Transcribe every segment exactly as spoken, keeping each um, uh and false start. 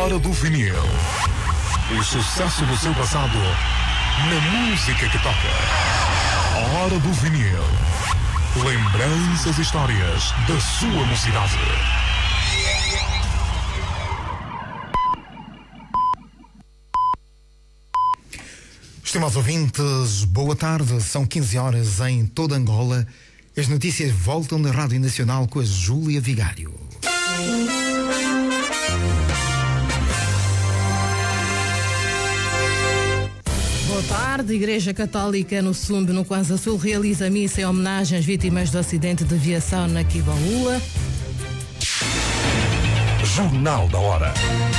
Hora do vinil. O sucesso do seu passado na música que toca. Hora do vinil. Lembranças e histórias da sua mocidade. Estimados ouvintes, boa tarde. São quinze horas em toda Angola. As notícias voltam na Rádio Nacional com a Júlia Vigário. Boa tarde. Igreja Católica no Sumbe, no Kwanza Sul, realiza missa em homenagem às vítimas do acidente de aviação na Kibaula. Jornal da Hora.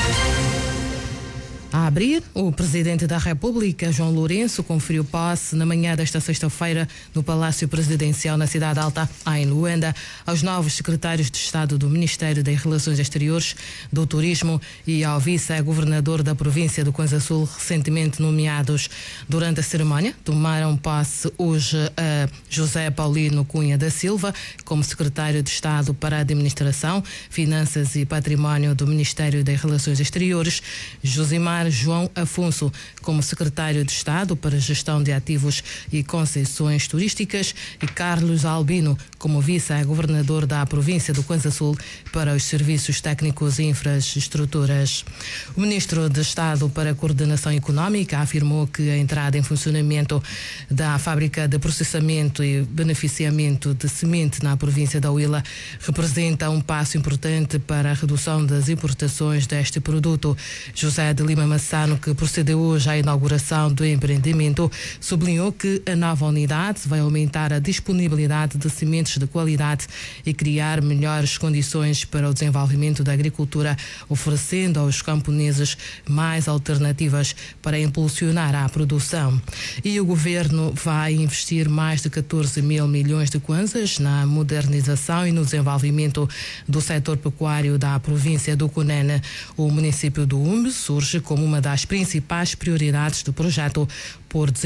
A abrir, o Presidente da República, João Lourenço, conferiu posse na manhã desta sexta-feira no Palácio Presidencial na Cidade Alta, em Luanda, aos novos secretários de Estado do Ministério das Relações Exteriores, do Turismo e ao vice-governador da província do Kwanza Sul, recentemente nomeados. Durante a cerimónia, tomaram posse hoje a José Paulino Cunha da Silva como secretário de Estado para a Administração, Finanças e Património do Ministério das Relações Exteriores, Josimar João Afonso como secretário de Estado para a Gestão de Ativos e Concessões Turísticas e Carlos Albino como vice-governador da província do Kwanza Sul para os Serviços Técnicos e Infraestruturas. O ministro de Estado para a Coordenação Económica afirmou que a entrada em funcionamento da fábrica de processamento e beneficiamento de semente na província da Huila representa um passo importante para a redução das importações deste produto. José de Lima Massano, que procedeu hoje à inauguração do empreendimento, sublinhou que a nova unidade vai aumentar a disponibilidade de sementes de qualidade e criar melhores condições para o desenvolvimento da agricultura, oferecendo aos camponeses mais alternativas para impulsionar a produção. E o governo vai investir mais de catorze mil milhões de kwanzas na modernização e no desenvolvimento do setor pecuário da província do Cunene. O município do Umbe surge como uma das principais prioridades do projeto por